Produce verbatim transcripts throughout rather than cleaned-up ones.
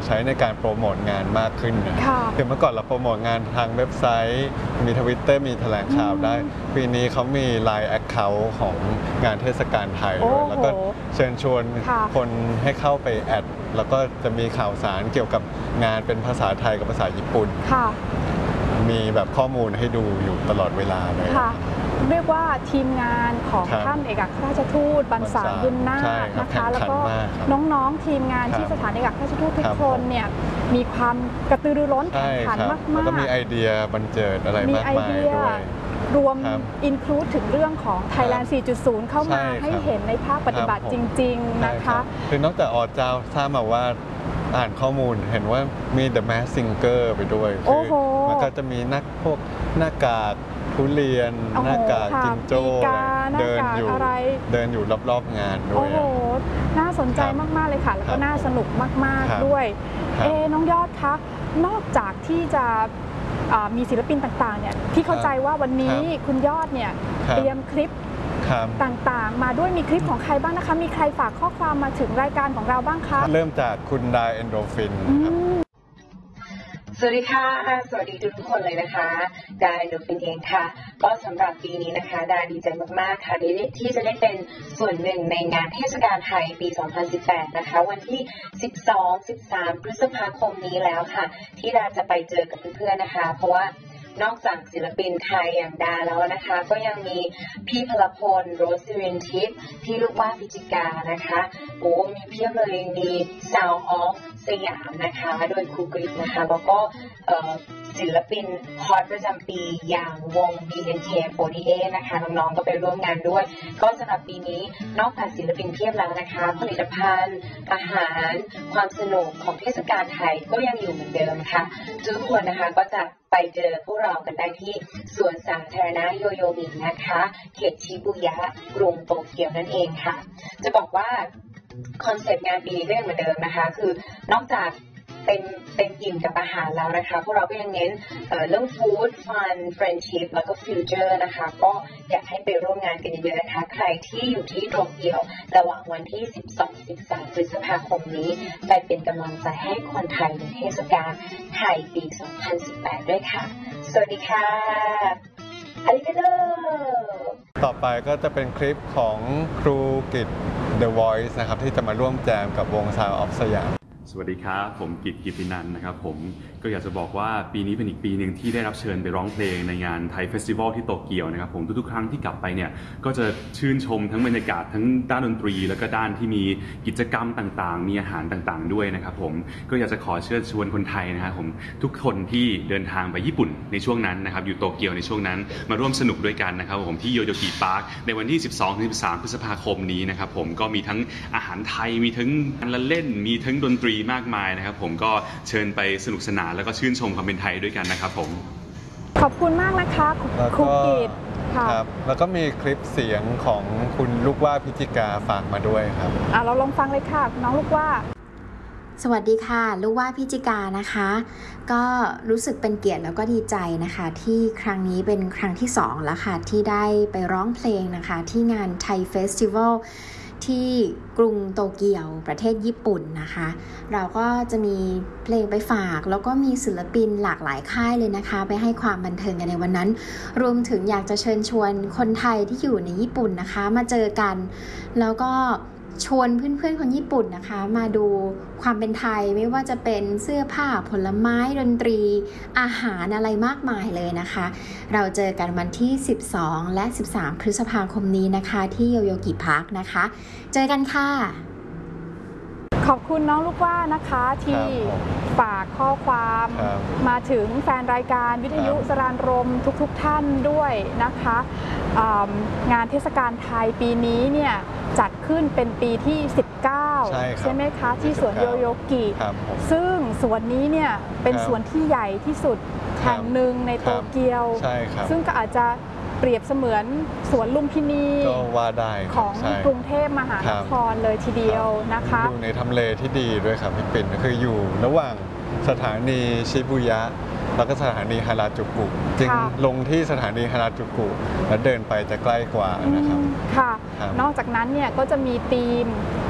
ช้ในการโปรโมทงานมากขึ้นนะคือเมื่อก่อนเราโปรโมทงานทางเว็บไซต์มีทวิตเตอร์มีแถลงข่าวได้ปีนี้เขามี ไลน์ Account ของงานเทศกาลไทยด้วยแล้วก็เชิญชวนคนให้เข้าไปแอดแล้วก็จะมีข่าวสารเกี่ยวกับงานเป็นภาษาไทยกับภาษาญี่ปุ่นมีแบบข้อมูลให้ดูอยู่ตลอดเวลาเลยเรียกว่าทีมงานของท่านเอกอัครราชทูตบรรษารบุญนาคนะคะแล้วก็น้องๆทีมงานที่สถานเอกอัครราชทูตทุกคนเนี่ยมีความกระตือรือร้นแข่งขันมากๆแล้วก็มีไอเดียบันเจิดอะไรมากมายด้วยรวมอินคลูดถึงเรื่องของ Thailand สี่จุดศูนย์ เข้ามาให้เห็นในภาคปฏิบัติจริงๆนะคะคือนอกจากออเจ้าทราบมาว่าอ่านข้อมูลเห็นว่ามี The Masked Singer ไปด้วยคือมันก็จะมีนักพวกหน้ากากทุเรียนหน้ากากจิงโจ้เดินอยู่เดินอยู่รอบๆงานด้วยโอ้โหน่าสนใจมากๆเลยค่ะแล้วก็น่าสนุกมากๆด้วยเอน้องยอดคะนอกจากที่จะมีศิลปินต่างๆเนี่ยที่เข้าใจว่าวันนี้คุณยอดเนี่ยเตรียมคลิปต่างๆมาด้วยมีคลิปของใครบ้างนะคะมีใครฝากข้อความมาถึงรายการของเราบ้างคะเริ่มจากคุณไดเอนโดฟินสวัสดีค่ะสวัสดีทุกคนเลยนะคะดาเอนโดฟินเองค่ะก็สำหรับปีนี้นะคะดาดีใจมากๆค่ะที่จะได้เป็นส่วนหนึ่งในงานเทศกาลไทยปีสองพันสิบแปดนะคะวันที่สิบสอง สิบสามพฤษภาคมนี้แล้วค่ะที่ดาจะไปเจอกับเพื่อนๆนะคะเพราะว่านอกจากศิลปินไทยอย่างดาแล้วนะคะก็ยังมีพี่พลพลโรสซิรินทิพย์พี่ลูกว่าพิจิกานะคะโอ้มีเพียบเลยมี Sound of สยามนะคะโดยครูกริชนะคะแล้วก็ศิลปินฮอตประจำปีอย่างวง บี เอ็น เค โฟร์ตี้เอท นะคะน้องๆก็ไปร่วมงานด้วยก็สำหรับปีนี้นอกจากศิลปินเพียบแล้วนะคะผลิตภัณฑ์อาหารความสนุกของเทศกาลไทยก็ยังอยู่เหมือนเดิมค่ะทุกคนนะคะก็จะไปเจอพวกเรากันได้ที่สวนสาธารณะโยโยมินะคะเขตชิบุยะกรุงโตเกียวนั่นเองค่ะจะบอกว่าคอนเซ็ปต์งานปีนี้ก็ยังเหมือนเดิมนะคะคือนอกจากเต็มเต็มอิ่มกับอาหารแล้วนะคะพวกเราก็ยังเน้น เ, เรื่องฟู้ดฟันเฟรนชิพแล้วก็ฟิวเจอร์นะคะก็อยากให้ไปร่วมงานกันเยอะๆนะคะใครที่อยู่ที่โตเกียวระหว่างวันที่ สิบสอง สิบสาม พฤษภาคมนี้ไปเป็นกำลังใจให้คนไทยในเทศกาลไทยปี สองพันสิบแปด ด้วยค่ะสวัสดีค่ะอาริกาโตต่อไปก็จะเป็นคลิปของครูกิต The Voice นะครับที่จะมาร่วมแจมกับวง Sound of สยามสวัสดีครับผมกิตกิตินันท์นะครับผมก็อยากจะบอกว่าปีนี้เป็นอีกปีหนึ่งที่ได้รับเชิญไปร้องเพลงในงานไทยเฟสติวัลที่โตเกียวนะครับผมทุกๆครั้งที่กลับไปเนี่ยก็จะชื่นชมทั้งบรรยากาศทั้งด้านดนตรีแล้วก็ด้านที่มีกิจกรรมต่างๆมีอาหารต่างๆด้วยนะครับผมก็อยากจะขอเชิญชวนคนไทยนะครับผมทุกคนที่เดินทางไปญี่ปุ่นในช่วงนั้นนะครับอยู่โตเกียวในช่วงนั้นมาร่วมสนุกด้วยกันนะครับผมที่โยโยกิพาร์คในวันที่ สิบสอง ถึง สิบสาม พฤษภาคมนี้นะครับผมก็มีทั้งอาหารไทยมีทั้งการละเล่นมีทั้งดนตรีมากมายนะครับผมก็เชิญไปสนุกสนานแล้วก็ชื่นชมความเป็นไทยด้วยกันนะครับผมขอบคุณมากนะคะครูกิตครับแล้วก็มีคลิปเสียงของคุณลูกว่าพิจิกาฝากมาด้วยครับอ่ะเราลองฟังเลยค่ะน้องลูกว่าสวัสดีค่ะลูกว่าพิจิกานะคะก็รู้สึกเป็นเกียรติแล้วก็ดีใจนะคะที่ครั้งนี้เป็นครั้งที่สองแล้วค่ะที่ได้ไปร้องเพลงนะคะที่งานไทยเฟสติวัลที่กรุงโตเกียวประเทศญี่ปุ่นนะคะเราก็จะมีเพลงไปฝากแล้วก็มีศิลปินหลากหลายค่ายเลยนะคะไปให้ความบันเทิงกันในวันนั้นรวมถึงอยากจะเชิญชวนคนไทยที่อยู่ในญี่ปุ่นนะคะมาเจอกันแล้วก็ชวนเพื่อนๆคนญี่ปุ่นนะคะมาดูความเป็นไทยไม่ว่าจะเป็นเสื้อผ้าผลไม้ดนตรีอาหารอะไรมากมายเลยนะคะเราเจอกันวันที่สิบสองและสิบสามพฤษภาคมนี้นะคะที่โยโยกิพาร์คนะคะเจอกันค่ะขอบคุณน้องลูกว่านะคะที่ฝากข้อความมาถึงแฟนรายการวิทยุสรานรมทุกๆ ท่านด้วยนะคะงานเทศกาลไทยปีนี้เนี่ยจัดขึ้นเป็นปีที่สิบเก้า ใช่, ใช่ไหมคะที่สวนโยโยกิซึ่งสวนนี้เนี่ยเป็นสวนที่ใหญ่ที่สุดแห่งหนึ่งในโตเกียวซึ่งก็อาจจะเปรียบเสมือนสวนลุมพินีของกรุงเทพมหานครเลยทีเดียวนะคะอยู่ในทำเลที่ดีด้วยครับพี่ปิ่นคืออยู่ระหว่างสถานีชิบุยะแล้วก็สถานีฮาราจูกุจึงลงที่สถานีฮาราจูกุแล้วเดินไปจะใกล้กว่านะครับค่ะนอกจากนั้นเนี่ยก็จะมีธีม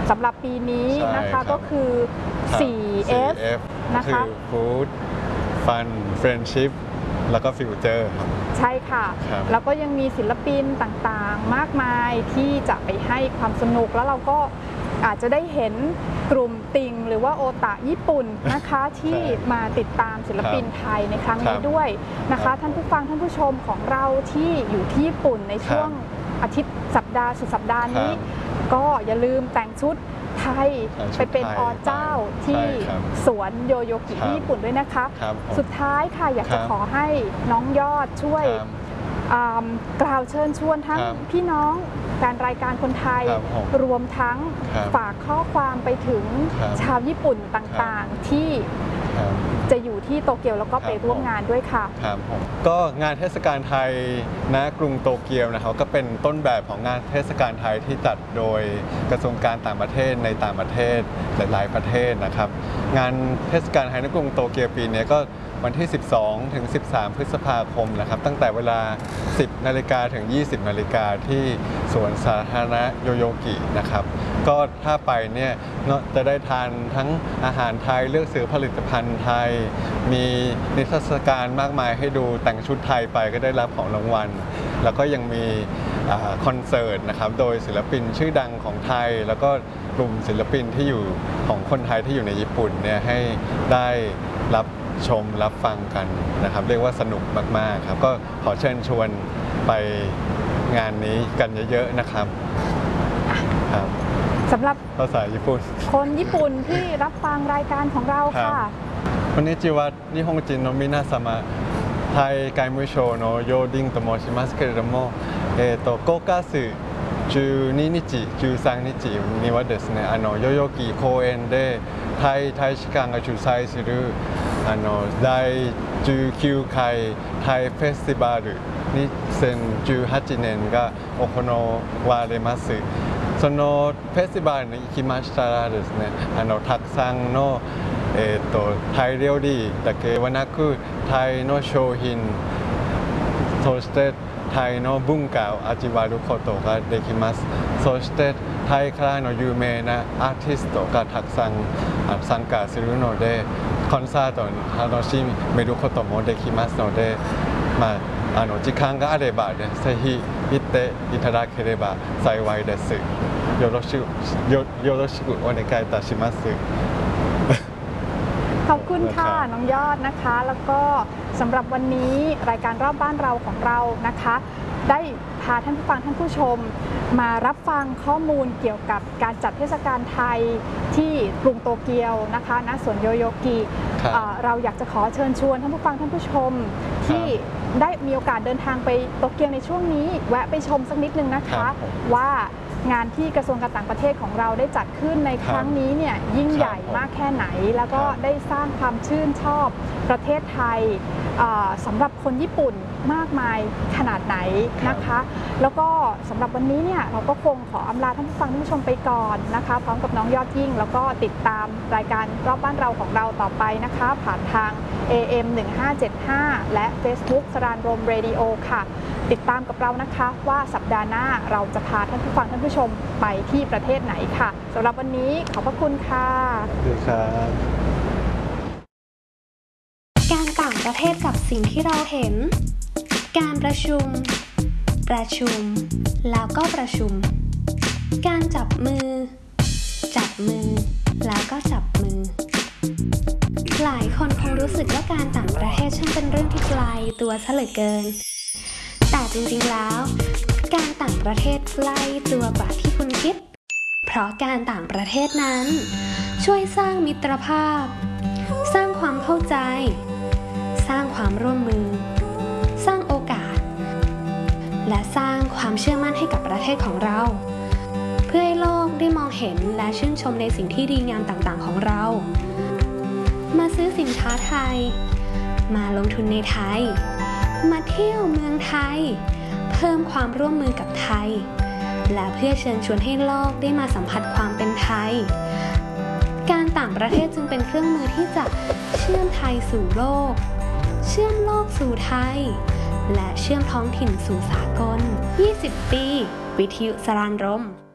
สำหรับปีนี้นะคะก็คือ โฟร์ เอฟ นะคะ Food Fun Friendship แล้วก็ Future ครับใช่ค่ะแล้วก็ยังมีศิลปินต่างๆมากมายที่จะไปให้ความสนุกแล้วเราก็อาจจะได้เห็นกลุ่มติ่งหรือว่าโอตาญี่ปุ่นนะคะที่มาติดตามศิลปินไทยในครั้งนี้ด้วยนะคะท่านผู้ฟังท่านผู้ชมของเราที่อยู่ที่ญี่ปุ่นในช่วงอาทิตย์สัปดาห์สุดสัปดาห์นี้ก็อย่าลืมแต่งชุดไทยไปเป็นอเจ้าที่สวนโยโยกิที่ญี่ปุ่นด้วยนะคะสุดท้ายค่ะอยากจะขอให้น้องยอดช่วยกล่าวเชิญชวนทั้งพี่น้องแฟนรายการคนไทยรวมทั้งฝากข้อความไปถึงชาวญี่ปุ่นต่างๆที่จะอยู่ที่โตเกียวแล้วก็ไปร่วมงานด้วยค่ะครับผมก็งานเทศกาลไทยณกรุงโตเกียวนะครับก็เป็นต้นแบบของงานเทศกาลไทยที่จัดโดยกระทรวงการต่างประเทศในต่างประเทศหลายๆประเทศนะครับงานเทศกาลไทยณกรุงโตเกียวปีนี้ก็วันที่สิบสองถึงสิบสามพฤษภาคมนะครับตั้งแต่เวลาสิบนาฬิกาถึงยี่สิบนาฬิกาที่สวนสาธารณะโยโยกินะครับก็ถ้าไปเนี่ยจะได้ทานทั้งอาหารไทยเลือกซื้อผลิตภัณฑ์ไทยมีนิทรรศการมากมายให้ดูแต่งชุดไทยไปก็ได้รับของรางวัลแล้วก็ยังมีคอนเสิร์ตนะครับโดยศิลปินชื่อดังของไทยแล้วก็กลุ่มศิลปินที่อยู่ของคนไทยที่อยู่ในญี่ปุ่นเนี่ยให้ได้รับชมรับฟังกันนะครับเรียกว่าสนุกมากๆครับก็ขอเชิญชวนไปงานนี้กันเยอะๆนะครับครับสำหรับภาษาญี่ปุ่นคนญี่ปุ่นที่รับฟังรายการของเราค่ะこんにちは日本人の皆様タイ外務省のヨーディンと申しますけれども、えー、とごがつじゅうににち、じゅうさんにちにはですね、あの代々木公園でタイ大使館が主催するあのだいじゅうきゅうかいタイフェスティバルにせんじゅうはちねんが行われます。そのフェスティバルに行きましたらですね、あのたくさんのえー、とタイ料理だけはなくタイの商品そしてタイの文化を味わうことができますそしてタイからの有名なアーティストがたくさん参加するのでコンサートに楽しめることもできますので、まあ、あの時間があれば、ね、ぜひ行っていただければ幸いですよろしくよよろしくお願いいたしますขอบคุณค่ะน้องยอดนะคะแล้วก็สำหรับวันนี้รายการรอบบ้านเราของเรานะคะได้พาท่านผู้ฟังท่านผู้ชมมารับฟังข้อมูลเกี่ยวกับการจัดเทศกาลไทยที่กรุงโตเกียวนะคะณสวนโยโยกิเราอยากจะขอเชิญชวนท่านผู้ฟังท่านผู้ชมที่ได้มีโอกาสเดินทางไปโตเกียวในช่วงนี้แวะไปชมสักนิดนึงนะคะว่างานที่กระทรวงการต่างประเทศของเราได้จัดขึ้นในครั้งนี้เนี่ยยิ่งใหญ่มากแค่ไหนแล้วก็ได้สร้างความชื่นชอบประเทศไทยสำหรับคนญี่ปุ่นมากมายขนาดไหนนะคะแล้วก็สำหรับวันนี้เนี่ยเราก็คงขออำลาท่านผู้ฟังท่านผู้ชมไปก่อนนะคะพร้อมกับน้องยอดยิ่งแล้วก็ติดตามรายการรอบบ้านเราของเราต่อไปนะคะผ่านทาง เอ เอ็ม หนึ่งห้าเจ็ดห้า และ Facebook สรานรมเรดิโอค่ะติดตามกับเรานะคะว่าสัปดาห์หน้าเราจะพาท่านผู้ฟังท่านผู้ชมไปที่ประเทศไหนค่ะสำหรับวันนี้ขอบพระคุณค่ะสวัสดีครับการต่างประเทศกับสิ่งที่เราเห็นการประชุมประชุมแล้วก็ประชุมการจับมือจับมือแล้วก็จับมือหลายคนคงรู้สึกว่าการต่างประเทศช่างเป็นเรื่องที่ไกลตัวซะเหลือเกินแต่จริงๆแล้วการต่างประเทศใกล้ตัวกว่าที่คุณคิดเพราะการต่างประเทศนั้นช่วยสร้างมิตรภาพสร้างความเข้าใจสร้างความร่วมมือสร้างโอกาสและสร้างความเชื่อมั่นให้กับประเทศของเราเพื่อให้โลกได้มองเห็นและชื่นชมในสิ่งที่ดีงามต่างๆของเรามาซื้อสินค้าไทยมาลงทุนในไทยมาเที่ยวเมืองไทยเพิ่มความร่วมมือกับไทยและเพื่อเชิญชวนให้โลกได้มาสัมผัสความเป็นไทยการต่างประเทศจึงเป็นเครื่องมือที่จะเชื่อมไทยสู่โลกเชื่อมโลกสู่ไทยและเชื่อมท้องถิ่นสู่สากลยี่สิบปีวิทยุสรานรม